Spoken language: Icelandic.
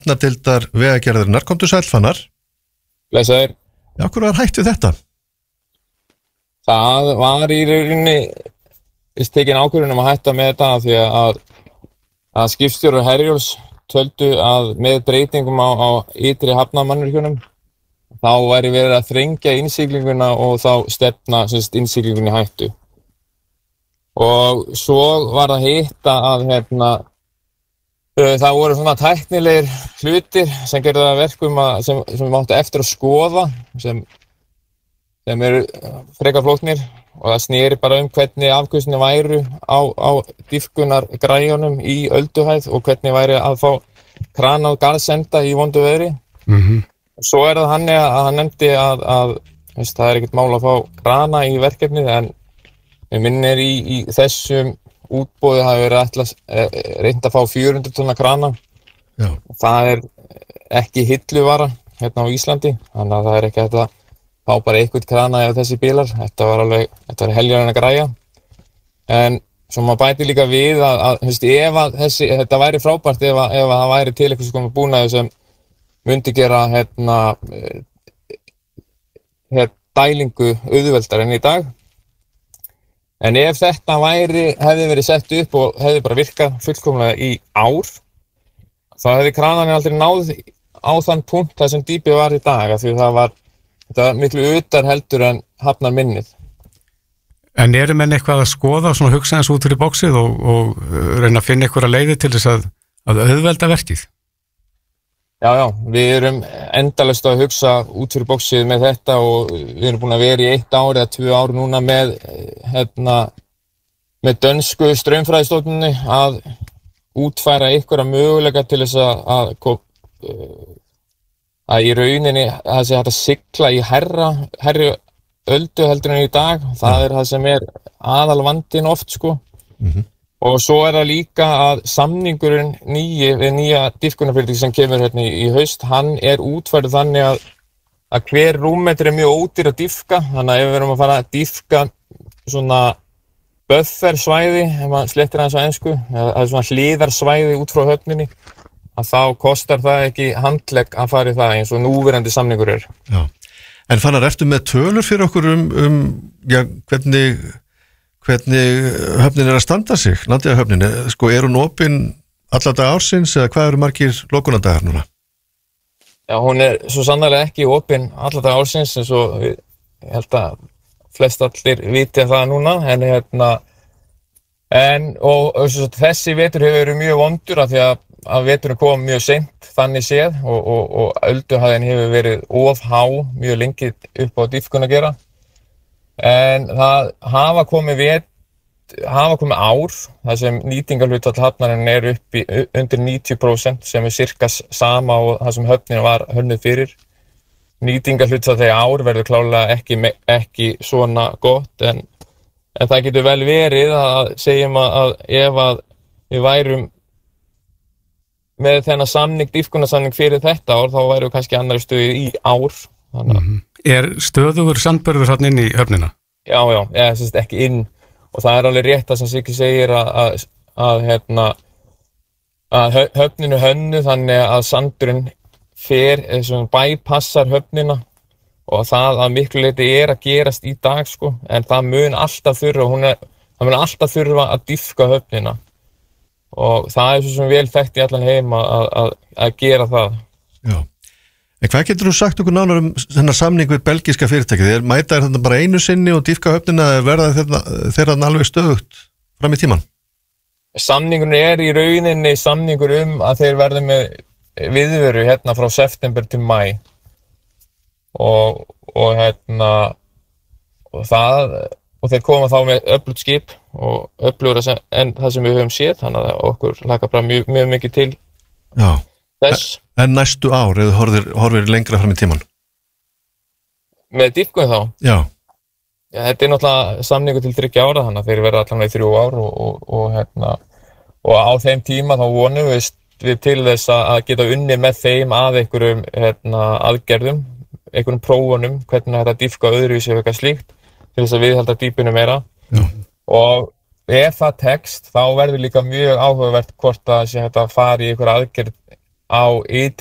barnadeildar Vegagerðarinnar. Komdu sæll, Fannar. Blessaður. Já, hvernig var hægt við þetta? Það var í rauninni tekin ákvörðun að hætta með þetta því að skipstjórar Herjólfs töldu að með breytingum á ytri hafnarmannvirkjunum þá væri verið að þrengja innsiglinguna og þá stefna innsiglingunni hættu. Og svo var það hitt að það voru svona tæknilegir hlutir sem gerðu það verkum sem við máttu eftir að skoða sem eru frekar flóknir og það sneri bara hvernig afkvöstinni væru á dýpkunargræjunum í ölduhæð og hvernig væri að fá krana og garðsenda í vondu veðri. Svo það hann að hann nefndi að það ekkert mál að fá krana í verkefnið en við minnir í þessum útboði hafi verið reynt að fá 400 tonna krana. Já. Það ekki hilluvara hérna á Íslandi, þannig að það ekki hægt að fá bara eitthvað krana eða þessi bílar. Þetta var heljarinn að græja. En svo maður bæti líka við að þetta væri frábært ef það væri til eitthvað sem búnaði sem myndi gera dælingu auðveldar en í dag. En ef þetta hefði verið sett upp og hefði bara virkað fullkomlega í ár, þá hefði kranarnir aldrei náð á þann punkt þar sem dýpið var í dag, því þetta var miklu utar heldur en hafnar minnið. En eru menn eitthvað að skoða og hugsa eins út fyrir bóksið og reyna að finna eitthvað leiði til þess að auðvelda verkið? Já, við erum endalaust að hugsa út fyrir bóksið með þetta og við erum búin að vera í 1 ár eða 2 ár núna með dönsku straumfræðistofnuninni að útfæra einhverja möguleika til þess að í rauninni það sé hægt að sigla í hærri öldu heldur en í dag. Það það sem aðalvandinn oft, sko. Og svo það líka að samningurinn nýja dýpkunarfyrirtæki sem kemur í haust, hann útfærður þannig að hver rúmmetri mjög ódýr að dýpka, þannig að ef við erum að fara að dýpka svona buffersvæði, ef maður slettir aðeins á ensku, eða svona hliðarsvæði út frá höfninni, að þá kostar það ekki handlegg að fara í það eins og núverandi samningur Já. En Fannar, ertu með tölur fyrir okkur hvernig höfnin að standa sig, Landeyjahöfnin? Sko, hún opin alla daga ársins eða hvað eru margir lokunardagar núna? Já, hún svo sannarlega ekki opin alla daga ársins eins og ég held að flest allir viti það núna, og þessi vetur hefur verið mjög vondur af því að veturinn kom mjög seint þannig séð og ölduhæðin hefur verið of há mjög lengi upp á dýpkun að gera. En það hafa komið ár þar sem nýtingarhlutfall hafnarinn upp í undir 90% sem sirka sama og það sem höfnin var hönnuð fyrir. Nýtingarhlutfall þegar ár verður klárlega ekki svona gott en það getur vel verið að segjum að ef við værum með þennan dýpkunarsamning fyrir þetta ár þá værum við kannski annarri stöðu í ár. Stöðugur sandbörður þarna inn í höfnina? Já, ekki inn og það alveg rétt að sem Siggi segir að höfninu hönnuð þannig að sandurinn bypassar höfnina og það að miklu leyti að gerast í dag, sko, en það mun alltaf þurfa að dýpka höfnina og það svo sem vel þekkt í allan heim að gera það. Já. En hvað getur þú sagt okkur nánar þennan samning við belgíska fyrirtækið? Mæta þetta bara einu sinni og dýpka höfnina eða verða þeirra alveg stöðugt fram í tíman? Samningurinn í rauninni samningur að þeir verði með viðveru frá september til maí og þeir koma þá með öflugt skip og öflugra en það sem við höfum séð, þannig að okkur hlakar bara mjög mikið til þess. En næstu ár, eða horfir lengra fram í tíman? Með dýpkun þá? Já. Þetta náttúrulega samningur til 3 ára, þannig að þeir verða allan í 3 ár og á þeim tíma þá vonum við til þess að geta unnið með þeim að einhverjum aðgerðum, einhverjum prófunum, hvernig þetta dýpka öðruvísi eða eitthvað slíkt, til þess að viðhalda dýpinu meira. Já. Og ef það tekst, þá verður líka mjög áhugavert hvort að sé hægt að fara í einhverja á ytri